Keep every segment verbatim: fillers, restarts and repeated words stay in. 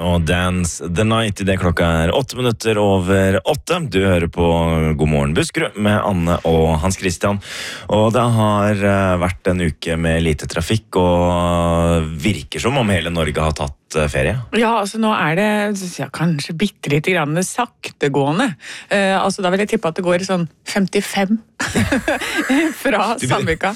og Dance the Night. I det klokka er åtte minutter over åtte. Du hører på God morgen Buskerud med Anne og Hans Christian. Og det har vært en uke med lite trafikk, og virker som om hele Norge har tatt ferie. Ja, altså nå er det ja, kanskje bitte litt grann saktegående. Uh, altså da vil jeg tippe at det går sånn femtifem fra Sandvika.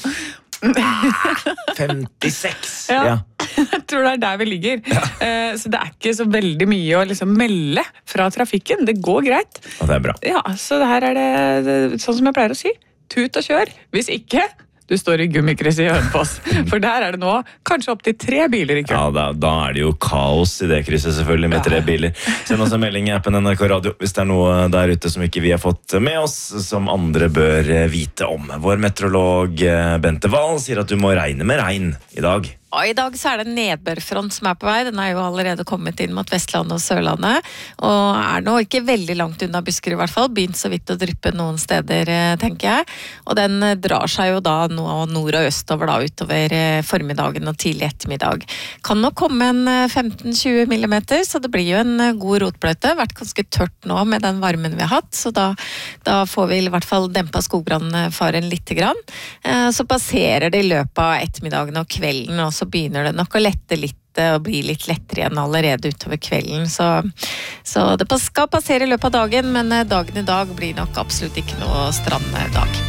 femtiseks Ja, ja. Jeg tror det er der vi ligger. Ja. Uh, så det er ikke så veldig mye å liksom melde fra trafikken. Det går greit. Og det er bra. Ja, så her er det, det sånn som jeg pleier å si. Tut og kjør. Hvis ikke, du står i gummikrysset i Hønefoss. For der er det nå kanskje opp til tre biler i kø. Ja, da, da er det jo kaos i det krysset selvfølgelig med ja. tre biler. Send oss en melding i appen N R K Radio hvis det er noe der ute som ikke vi har fått med oss, som andre bør vite om. Vår meteorolog Bente Wahl sier at du må regne med regn i dag. Og i dag så er det en nedbørfront som er på vei. Den er jo allerede kommet inn mot Vestlandet og Sørlandet, og er nå ikke veldig langt unna Buskerud i hvert fall. Begynt så vidt å dryppe noen steder, tenker jeg. Og den drar seg jo da nå nord og østover da, utover formiddagen og tidlig ettermiddag. Kan nok komme en femten til tjue millimeter, så det blir jo en god rotbløte. Vært ganske tørt nå med den varmen vi har hatt, så da, da får vi i hvert fall dempa skogbrannfaren litt grann. Så passerer det i løpet av ettermiddagen og kvelden, og så begynner det nok å lette litt og bli litt lettere igjen allerede utover kvelden. Så, så det skal passere i løpet av dagen, men dagen i dag blir nok absolutt ikke noe stranddag.